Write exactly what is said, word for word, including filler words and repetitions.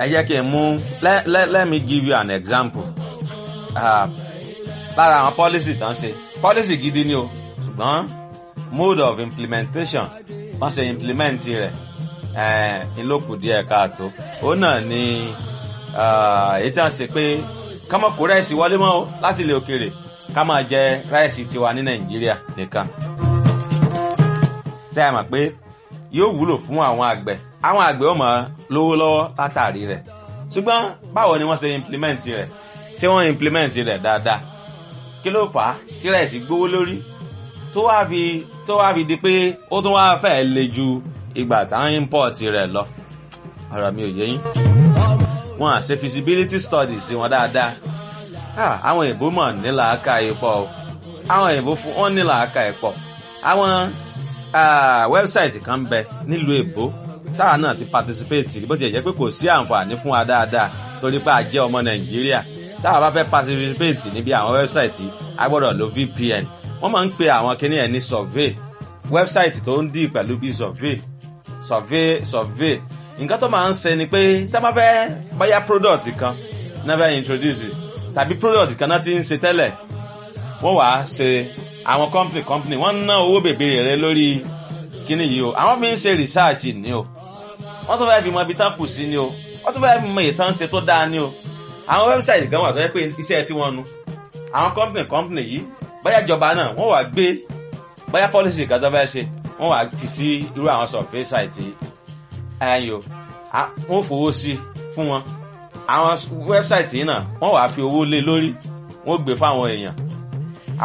ẹ jẹ́ kí n mú let, let, let me give you an example. Lára àwọn policy tán ṣe policy gidi ni o ṣùgbọ́n mode of implementation wọ́n ṣe implement rẹ̀ ìlókù díẹ̀ káàtó òun náà ni èyí tí wọ́n ṣe pé ká má kó ráìsì wọlé mọ́ o láti ilẹ̀ òkèèrè ká máa jẹ ráìsì tiwa ní Nàìjíríà nìkan. Ṣé ẹ mọ̀ pé yóò wúlò fún àwọn àgbẹ̀ àwọn àgbẹ̀ ó máa lówó lọ́wọ́ látàrí rẹ̀ ṣùgbọ́n báwo ni wọ́n ṣe implement rẹ̀ ṣé wọ́n implement rẹ̀ dáadáa kí ló fà á tí ráìsì gbówó lórí tó wá fi tó wá fi di pé ó tún wá fẹ́ le ju ìgbà táwọn import rẹ̀ lọ ọ̀rọ̀ mi ò yé yín wọ́n á ṣe feasibility studies wọn dáadáa àwọn èèbó mọ̀ ní làákàyè pọ̀ àwọn èèbó fún wọn ní làákàyè pọ̀ àwọn wẹ́bsáìtì kan ń bẹ nílùú èbó táwa náà ti participate bó ti jẹ́ pé kò sí àǹfààní fún wa dáadáa torí pé a jẹ́ ọmọ Nàìjíríà táwa bá fẹ́ participate níbi àwọn wẹ́bsáìtì a gbọ́dọ̀ lo V P N wọ́n máa ń pe àwọn kinní ẹ̀ ní survey wẹ́bsáìtì tó ń dì pẹ̀lú bí survey survey survey nǹkan tó máa ń ṣe ni pé tá a bá fẹ́ bóyá product kan náà fẹ́ introduce tàbí product kan náà ti ń ṣe tẹ́lẹ̀ wọ́n wàá ṣe àwọn company company wọ́n ná owó bèbèrè rẹ lórí kíní yìí o àwọn fi ń ṣe research ni o wọ́n tún fẹ́ fi mọ ibi tán kù sí ni o wọ́n tún fẹ́ fi mọ ìtàn ṣe tó dáa ni o àwọn website kan wà tó yẹ pé iṣẹ́ tí wọ́n nu àwọn company company yìí bóyá ìjọba náà wọ́n wá gbé bóyá policy kan tó fẹ́ ṣe wọ́n wá ti sí irú àwọn survey site yìí ẹ̀yìn o wọ́n fowó sí fún wọn àwọn website yìí náà wọ́n wá fi owó lé lórí wọ́n gbé fáwọn èèyàn